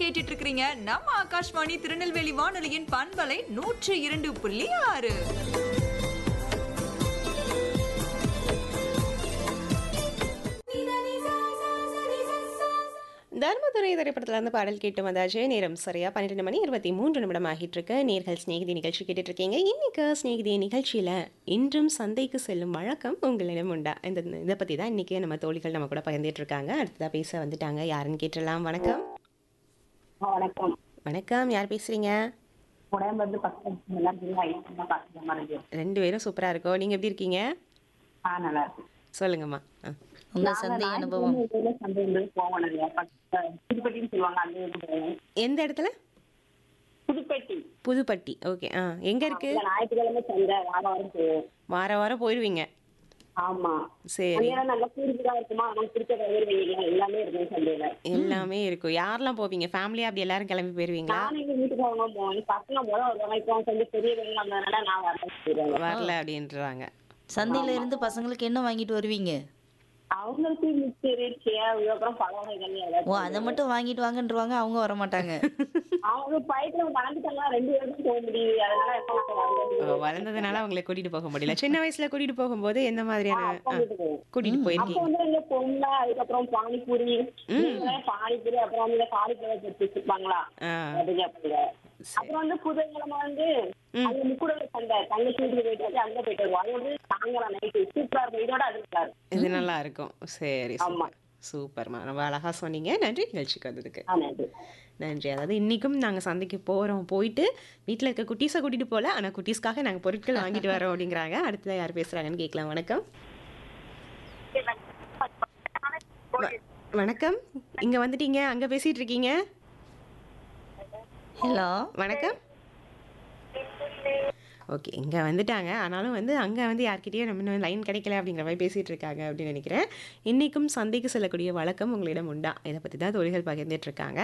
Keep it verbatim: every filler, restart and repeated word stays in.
கேட்டுட்டு இருக்கிறீங்க நம்ம ஆகாஷ்வாணி திருநெல்வேலி வானொலியின் பண்பலை நூற்று இரண்டு புள்ளி ஆறு. தர்மதுரை திரைப்படத்துல இருந்து பாடல் கேட்டு வந்தாச்சு. நேரம் சரியா பன்னிரெண்டு மணி இருபத்தி மூன்று நிமிடம் ஆகிட்டு இருக்கு. நேர்கள் ஸ்நேகிதி நிகழ்ச்சி கேட்டுட்டு இருக்கீங்க. இன்னைக்கு ஸ்நேகிதி நிகழ்ச்சியில இன்றும் சந்தைக்கு செல்லும் வழக்கம் உங்களிடம் உண்டா, இந்த இதை பத்தி தான் இன்னைக்கு நம்ம தோழிகள் நம்ம கூட பகிர்ந்துட்டு இருக்காங்க. அடுத்ததா பேச வந்துட்டாங்க. யாருன்னு கேட்டுடலாம். வணக்கம். வணக்கம். வணக்கம். யார் பேசுறீங்க? உடம்பு பக்கத்துல நல்லா இருக்கீங்களா? ஐயா, பாத்துக்க மாதிரி. ரெண்டு பேரும் சூப்பரா இருக்கோம். நீங்க எப்படி இருக்கீங்க? ஆ, நல்லா இருக்கு. சொல்லுங்கம்மா. ஆ. உங்க நாங்க சந்தை அனுபவம். ஞாயிற்றுக்கிழமை சந்தையில போவோம். நாங்க பக்கத்துல புதுப்பட்டின்னு சொல்லுவாங்க, அந்த ஊருக்கு போவோம். எந்த இடத்துல? புதுப்பட்டி. புதுப்பட்டி. ஓகே. ஆ எங்க இருக்கு? அங்க ஞாயிற்றுக்கிழமை சந்தை வாரம் வாரம் போவோம். வார வாரம் போயிருவீங்க. ஆமா. சரி. அங்க நல்ல கூடுதலா இருக்குமா, நமக்கு பிடிச்ச கயிறு வெயில் எல்லாமே இருக்கும் சந்தையில. எல்லாமே இருக்கும். யாரெல்லாம் போவீங்க? ஃபேமிலியா அப்படி எல்லாரும் கிளம்பி போயிருவீங்களா? நானும் எங்க வீட்டுக்கு அவங்க போவோம். பசங்க போல வருவாங்க. இப்போ சந்தை பெரிய வெயில் வந்ததுனால நான் வரேன். வரல அப்படின்றாங்க. சந்தையில இருந்து பசங்களுக்கு என்ன வாங்கிட்டு வருவீங்க? அவங்களுக்கு மிச்சரு சேவு அப்புறம் பழ வகைகள் ஓ, ஏதாச்சும். அதை மட்டும் வாங்கிட்டு வாங்கன்றவாங்க, அவங்க வர மாட்டாங்க. அவங்க பயிற்சியில வளர்ந்துட்டாங்க, ரெண்டு பேரும் போக முடியுது. அதனால எப்ப ஓ, வரணும். வளர்ந்ததுனால அவங்களை கூட்டிட்டு போக முடியல. சின்ன வயசுல கூட்டிட்டு போகும்போது எந்த மாதிரியான ஆ, கூட்டிட்டு அப்ப போயிருக்கீங்க? வந்து இந்த பொங்கல், அதுக்கப்புறம் பானிபூரி, நீங்களே பானிபூரி, அப்புறம் வந்து காலிஃபிளவர் வச்சு வச்சிருப்பாங்களா, ஆ, அது கேட்பாங்க. அப்புறம் வந்து புதன்கிழமை வந்து அங்க முக்குடல் சந்தை தங்கச்சி வீட்டுக்கு போயிட்டு அங்க போயிட்டு வருவோம். அது வந்து சாயங்காலம் நைட்டு சூப்பரா இருக்கும். இதோட அது நல்லா இருக்கும். இது நல்லா இருக்கும். சரி, ஆமா. சூப்பர் சூப்பர்மா. ரொம்ப அழகா சொன்னீங்க. நன்றி நிகழ்ச்சிக்கு வந்ததுக்கு. ஆ, நன்றி. நன்றி. அதாவது இன்னைக்கும் நாங்க சந்தைக்கு போறோம், போயிட்டு வீட்டில் இருக்க குட்டீஸை கூட்டிட்டு போல, ஆனா குட்டீஸ்க்காக நாங்க பொருட்கள் வாங்கிட்டு வரோம் அப்படிங்கிறாங்க. அடுத்ததா யார் பேசுறாங்கன்னு கேட்கலாம். வணக்கம். வ- வணக்கம். இங்க வந்துட்டீங்க, அங்க பேசிட்டு இருக்கீங்க. ஹலோ. வணக்கம். ஓகே, இங்கே வந்துட்டாங்க. ஆனாலும் வந்து அங்கே வந்து யார்கிட்டயும் நம்ம இன்னும் லைன் கிடைக்கல அப்படிங்கிற மாதிரி பேசிகிட்டு இருக்காங்க அப்படின்னு நினைக்கிறேன். இன்றைக்கும் சந்தைக்கு செல்லக்கூடிய வழக்கம் உங்களிடம் உண்டா, இதை பற்றி தான் தோழிகள் பகிர்ந்துட்டு இருக்காங்க.